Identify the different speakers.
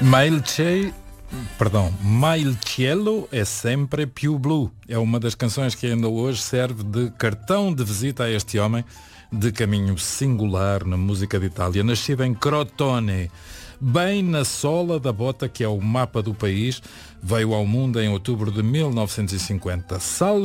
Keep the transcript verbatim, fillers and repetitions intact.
Speaker 1: Ma il cielo, perdão, Ma il cielo è sempre più blu. É uma das canções que ainda hoje serve de cartão de visita a este homem de caminho singular na música de Itália. Nascido em Crotone, bem na sola da bota que é o mapa do país, veio ao mundo em outubro de mil novecentos e cinquenta. Salve